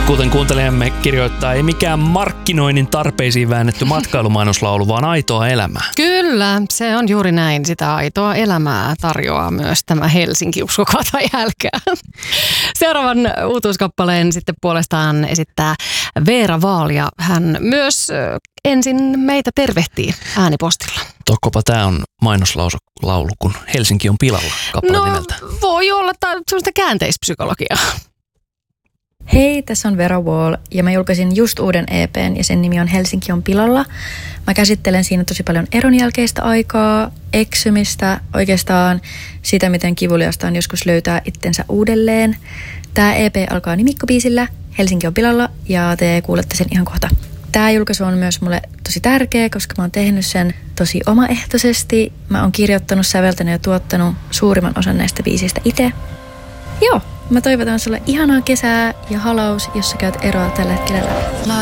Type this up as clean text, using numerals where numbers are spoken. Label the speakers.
Speaker 1: Kuten kuuntelijamme kirjoittaa, ei mikään markkinoinnin tarpeisiin väännetty matkailumainoslaulu, vaan aitoa elämää.
Speaker 2: Kyllä, se on juuri näin. Sitä aitoa elämää tarjoaa myös tämä Helsinki, uskokaa tai älkää. Seuraavan uutuuskappaleen sitten puolestaan esittää Veera Wahl ja hän myös ensin meitä tervehtii äänipostilla.
Speaker 1: Tokkopa tämä on mainoslaulu, kun Helsinki on pilalla kappale nimeltä.
Speaker 2: Voi olla sellaista käänteispsykologiaa.
Speaker 3: Hei, tässä on Veera Wahl ja mä julkaisin just uuden EP:n ja sen nimi on Helsinki on pilalla. Mä käsittelen siinä tosi paljon eron jälkeistä aikaa, eksymistä, oikeastaan sitä, miten kivuliasta on joskus löytää itsensä uudelleen. Tää EP alkaa nimikkobiisillä Helsinki on pilalla ja te kuulette sen ihan kohta. Tää julkaisu on myös mulle tosi tärkeä, koska mä oon tehnyt sen tosi omaehtoisesti. Mä oon kirjoittanut, säveltänyt ja tuottanut suurimman osan näistä biisistä itse. Joo, mä toivotan sulle ihanaa kesää ja halaus, jos sä käyt eroa tällä hetkellä läpi.